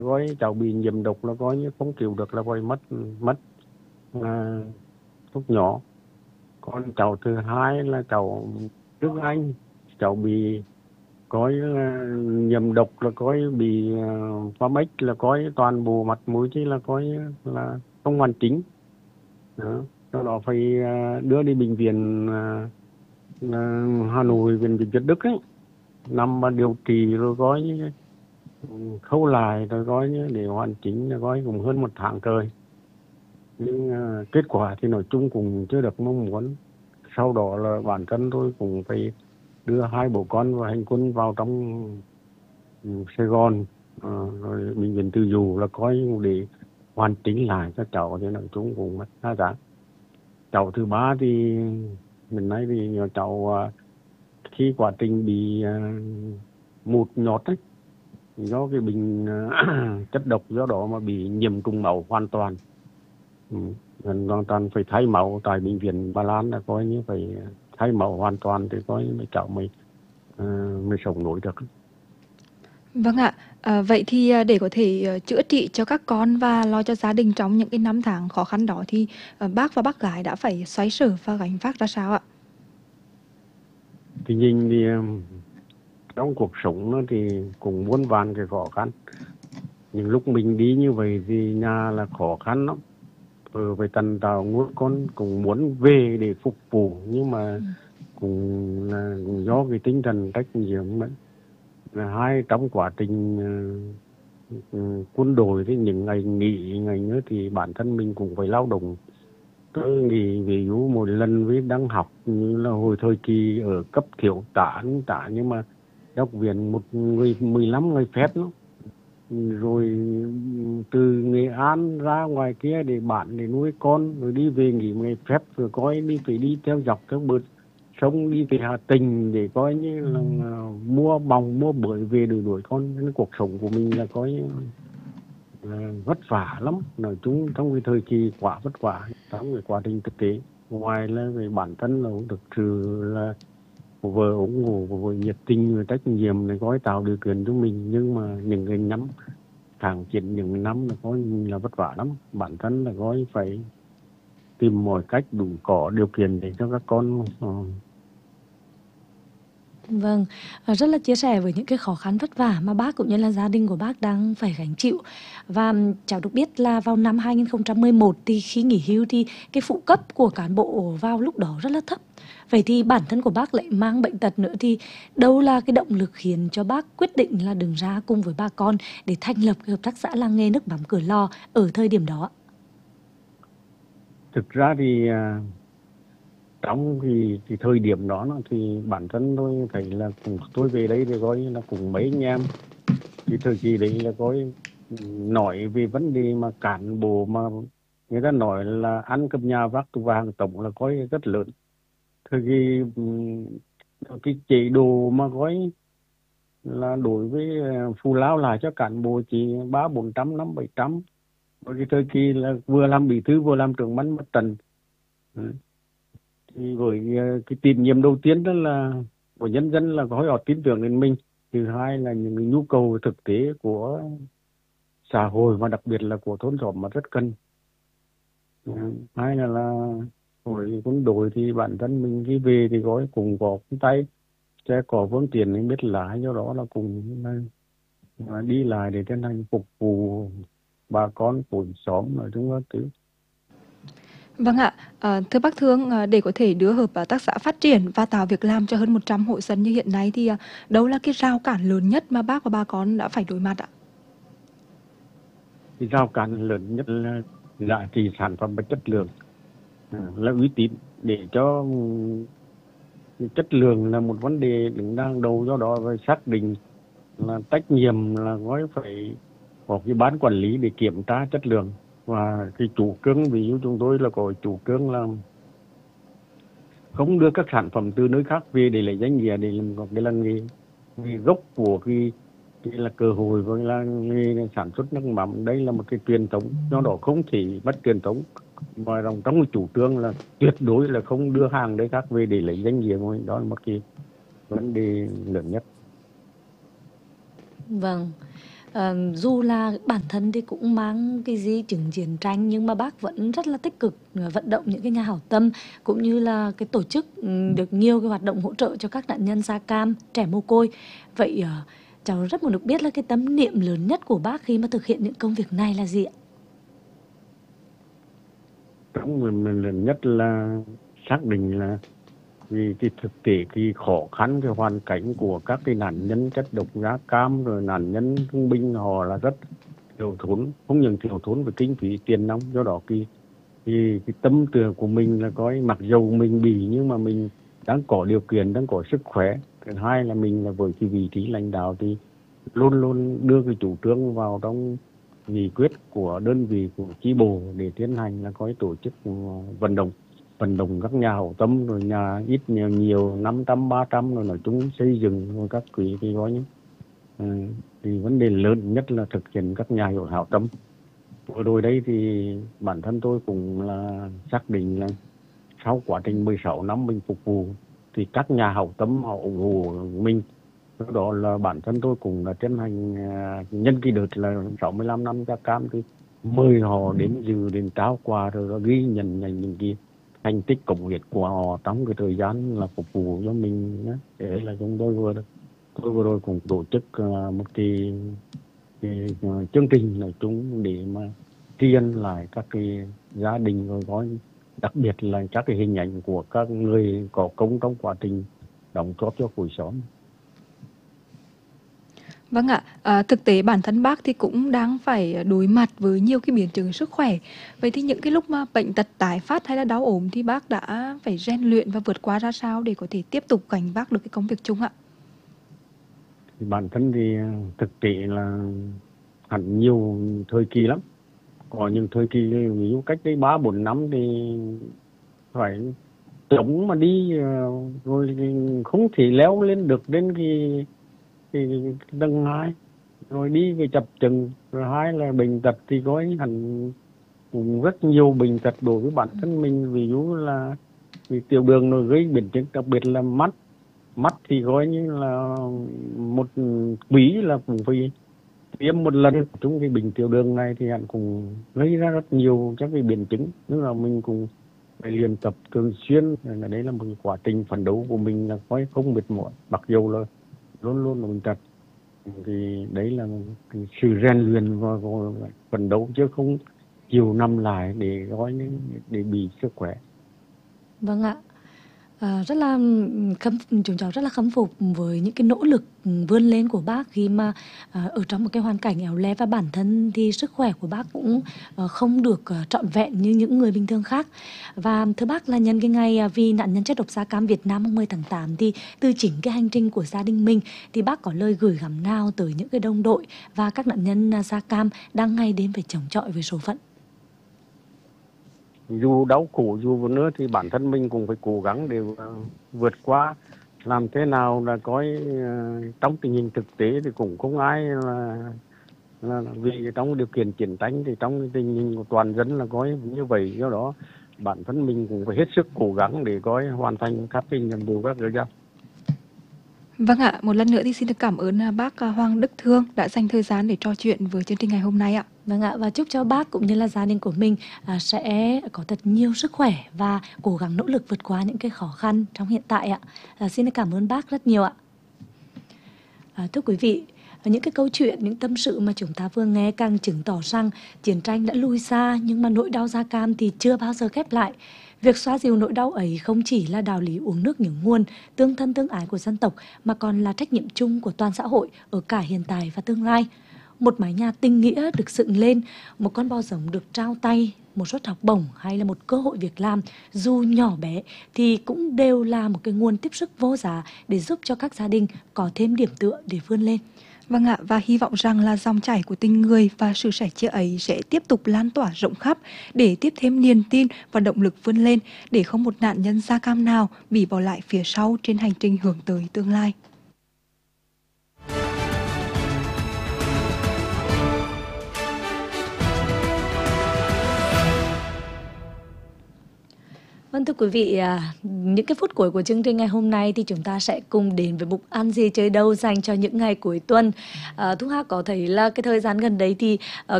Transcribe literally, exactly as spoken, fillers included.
gói cháu bị nhiễm độc là gói như không chịu được là gói mất mất à, thuốc nhỏ. Còn cháu thứ hai là cháu Đức Anh, cháu bị gói là nhiễm độc là gói bị uh, phá ếch là gói toàn bộ mặt mũi chứ là gói là không hoàn chỉnh đó. Sau đó phải uh, đưa đi bệnh viện uh, uh, Hà Nội, bệnh viện Việt Đức ấy, nằm mà điều trị rồi gói khâu lại rồi gói để hoàn chỉnh là gói cũng hơn một tháng trời. Nhưng uh, kết quả thì nói chung cũng chưa được mong muốn. Sau đó là bản thân tôi cũng phải đưa hai bố con và hành quân vào trong um, Sài Gòn, uh, rồi bệnh viện Từ Dũ là coi để hoàn chỉnh lại cho cháu, thì nói chung cũng mất hai tháng. Cháu thứ ba thì mình nói thì cháu uh, khi quá trình bị uh, mụt nhọt ấy, do cái bệnh uh, chất độc, do đó mà bị nhiễm trùng máu hoàn toàn. Ừ. Hoàn toàn phải thay máu tại bệnh viện Ba Lan, là coi như phải thay máu hoàn toàn thì coi như cháu mới uh, mới sống nổi được. Vâng ạ, à, vậy thì để có thể uh, chữa trị cho các con và lo cho gia đình trong những cái năm tháng khó khăn đó thì uh, bác và bác gái đã phải xoay sở và gánh vác ra sao ạ? Thì nhìn thì um, trong cuộc sống nó thì cũng muôn vàn cái khó khăn. Những lúc mình đi như vậy thì nhà là khó khăn lắm. Ừ, về tần tàu nuôi con cũng muốn về để phục vụ, nhưng mà ừ. cũng là cũng do cái tinh thần trách nhiệm đấy. Là hai trong quá trình uh, uh, quân đội thì những ngày nghỉ ngày nữa thì bản thân mình cũng phải lao động. Tôi nghỉ ví dụ một lần với đang học như là hồi thời kỳ ở cấp thiếu tá tá nhưng mà học viện một người mười lăm ngày phép lắm. Rồi từ Nghệ An ra ngoài kia để bạn để nuôi con, rồi đi về nghỉ ngày phép, rồi coi đi phải đi theo dọc theo bờ sông đi về Hà Tĩnh để coi như là uh, mua bòng mua bưởi về đuổi đuổi con. Cái cuộc sống của mình là coi là vất vả lắm. Nói chung trong cái thời kỳ quá vất vả trong cái quá trình thực tế. Ngoài là về bản thân là cũng thực sự là vợ ủng hộ, vợ nhiệt tình và trách nhiệm để gói tạo điều kiện cho mình, nhưng mà những cái năm tháng chiến những năm là có là vất vả lắm. Bản thân là gói phải tìm mọi cách đủ có điều kiện để cho các con. uh, Vâng, rất là chia sẻ với những cái khó khăn vất vả mà bác cũng như là gia đình của bác đang phải gánh chịu. Và cháu được biết là vào năm hai nghìn không trăm mười một thì khi nghỉ hưu thì cái phụ cấp của cán bộ vào lúc đó rất là thấp. Vậy thì bản thân của bác lại mang bệnh tật nữa, thì đâu là cái động lực khiến cho bác quyết định là đứng ra cùng với bà con để thành lập cái hợp tác xã làng nghề nước mắm Cửa Lò ở thời điểm đó? Thực ra thì uh, trong thì, thì thời điểm đó thì bản thân tôi thấy là cùng tôi về đây thì coi là cùng mấy anh em thì thời kỳ đấy là coi nói về vấn đề mà cán bộ mà người ta nói là ăn cơm nhà vác tù vàng tổng là coi rất lớn. Thời kỳ cái chế độ mà coi là đối với phù lao lại cho cán bộ chỉ ba bốn trăm năm bảy trăm. Rồi cái thời kỳ là vừa làm bí thư vừa làm trưởng ban mặt trận. Thì với cái tín nhiệm đầu tiên đó là của nhân dân là có họ tin tưởng đến mình. Thứ hai là những cái nhu cầu thực tế của xã hội và đặc biệt là của thôn xóm mà rất cần. Hai là là với quân đội thì bản thân mình đi về thì gói cùng có tay sẽ có phương tiện nên biết lái, do đó là cùng là đi lại để tiến hành phục vụ bà con của xóm nói chung các thứ. Vâng ạ, à, thưa bác Thương, à, để có thể đưa hợp tác xã phát triển và tạo việc làm cho hơn một trăm hộ dân như hiện nay thì à, đâu là cái rào cản lớn nhất mà bác và bà con đã phải đối mặt ạ? Cái rào cản lớn nhất là giá trị sản phẩm và chất lượng, à, là uy tín. Để cho chất lượng là một vấn đề đứng đang đầu, do đó phải xác định là trách nhiệm là gói phải có cái ban quản lý để kiểm tra chất lượng. Và cái chủ trương ví dụ chúng tôi là có chủ trương là không đưa các sản phẩm từ nơi khác về để lấy danh nghĩa để làm một cái làng nghề. Cái gốc của cái, cái là cơ hội với là nghề sản xuất nước mắm, đây là một cái truyền thống, do đó không thể mất truyền thống. Và trong cái chủ trương là tuyệt đối là không đưa hàng đấy khác về để lấy danh nghĩa của mình, đó là một cái vấn đề lớn nhất. Vâng. Ờ, dù là bản thân thì cũng mang cái di chứng chiến tranh nhưng mà bác vẫn rất là tích cực ờ, vận động những cái nhà hảo tâm cũng như là cái tổ chức ừ, được nhiều cái hoạt động hỗ trợ cho các nạn nhân da cam, trẻ mồ côi. Vậy ờ, cháu rất muốn được biết là cái tâm niệm lớn nhất của bác khi mà thực hiện những công việc này là gì ạ? Trong mình, mình lớn nhất là xác định là vì cái thực tế cái khó khăn cái hoàn cảnh của các cái nạn nhân chất độc da cam rồi nạn nhân thương binh họ là rất thiếu thốn, không những thiếu thốn về kinh phí tiền nong. Do đó cái thì cái tâm tư của mình là coi mặc dầu mình bị nhưng mà mình đang có điều kiện, đang có sức khỏe. Thứ hai là mình là với cái vị trí lãnh đạo thì luôn luôn đưa cái chủ trương vào trong nghị quyết của đơn vị, của chi bộ để tiến hành là có tổ chức vận động vận động các nhà hảo tâm rồi nhà ít nhiều nhiều năm trăm ba trăm rồi nói chung xây dựng rồi các quỹ thì có những ừ, thì vấn đề lớn nhất là thực hiện các nhà hảo tâm. Vừa rồi đây thì bản thân tôi cũng là xác định là sau quá trình mười sáu năm mình phục vụ thì các nhà hảo tâm họ ủng hộ mình. Do đó là bản thân tôi cũng là tiến hành à, nhân cái đợt là sáu mươi lăm năm da cam thì mời họ đến dự, đến trao quà rồi đó ghi nhận những cái thành tích cống hiến của họ trong cái thời gian là phục vụ cho mình nhé. Thế là chúng tôi vừa tôi vừa rồi cũng tổ chức uh, một cái, cái uh, chương trình nói chung để mà tri ân lại các cái gia đình, rồi có đặc biệt là các cái hình ảnh của các người có công trong quá trình đóng góp cho cuộc sống. Vâng ạ, à, thực tế bản thân bác thì cũng đang phải đối mặt với nhiều cái biến chứng sức khỏe. Vậy thì những cái lúc mà bệnh tật tái phát hay là đau ốm thì bác đã phải rèn luyện và vượt qua ra sao để có thể tiếp tục gánh vác được cái công việc chung ạ? Thì bản thân thì thực tế là hẳn nhiều thời kỳ lắm. Có những thời kỳ ví dụ cách đây ba bốn năm thì phải chống mà đi rồi không thể leo lên được đến cái thì tầng hai rồi đi về chập chừng. Rồi hai là bệnh tật thì có hẳn cũng rất nhiều bệnh tật đối với bản thân mình, ví dụ là vì tiểu đường rồi gây biến chứng, đặc biệt là mắt mắt thì coi như là một quý là cũng phải tiêm một lần. Trong cái bệnh tiểu đường này thì hẳn cũng gây ra rất nhiều các cái biến chứng, tức là mình cũng phải luyện tập thường xuyên. Là đấy là một cái quá trình phấn đấu của mình là coi không mệt mỏi, mặc dù là luôn luôn là bệnh tật. Thì đấy là cái sự rèn luyện và phấn đấu chứ không chịu nằm lại để gói để bị sức khỏe. Vâng ạ. À, rất là khâm chúng cháu rất là khâm phục với những cái nỗ lực vươn lên của bác khi mà à, ở trong một cái hoàn cảnh éo le, và bản thân thì sức khỏe của bác cũng à, không được à, trọn vẹn như những người bình thường khác. Và thưa bác, là nhân cái ngày à, vì nạn nhân chất độc da cam Việt Nam mười tháng tám thì từ chính cái hành trình của gia đình mình thì bác có lời gửi gắm nào tới những cái đồng đội và các nạn nhân da cam đang ngày đêm phải chống chọi với số phận? Dù đau khổ dù nữa thì bản thân mình cũng phải cố gắng để uh, vượt qua. Làm thế nào là có uh, trong tình hình thực tế thì cũng không ai là, là vì trong điều kiện chiến tranh thì trong tình hình của toàn dân là có như vậy. Do đó bản thân mình cũng phải hết sức cố gắng để có hoàn thành các cái nhiệm vụ các người dân. Vâng ạ, một lần nữa thì xin được cảm ơn à, bác à, Hoàng Đức Thương đã dành thời gian để trò chuyện với chương trình ngày hôm nay ạ. Vâng ạ, và chúc cho bác cũng như là gia đình của mình à, sẽ có thật nhiều sức khỏe và cố gắng nỗ lực vượt qua những cái khó khăn trong hiện tại ạ. À, xin được cảm ơn bác rất nhiều ạ. À, thưa quý vị, những cái câu chuyện, những tâm sự mà chúng ta vừa nghe càng chứng tỏ rằng chiến tranh đã lùi xa, nhưng mà nỗi đau da cam thì chưa bao giờ khép lại. Việc xoa dịu nỗi đau ấy không chỉ là đạo lý uống nước nhớ nguồn, tương thân tương ái của dân tộc, mà còn là trách nhiệm chung của toàn xã hội ở cả hiện tại và tương lai. Một mái nhà tình nghĩa được dựng lên, một con bò giống được trao tay, một suất học bổng hay là một cơ hội việc làm dù nhỏ bé thì cũng đều là một cái nguồn tiếp sức vô giá để giúp cho các gia đình có thêm điểm tựa để vươn lên. Vâng ạ, và hy vọng rằng là dòng chảy của tình người và sự sẻ chia ấy sẽ tiếp tục lan tỏa rộng khắp để tiếp thêm niềm tin và động lực vươn lên, để không một nạn nhân da cam nào bị bỏ lại phía sau trên hành trình hướng tới tương lai. Vâng, thưa quý vị, à, những cái phút cuối của chương trình ngày hôm nay thì chúng ta sẽ cùng đến với mục ăn gì chơi đâu dành cho những ngày cuối tuần. À, Thu Hà có thấy là cái thời gian gần đây thì ờ,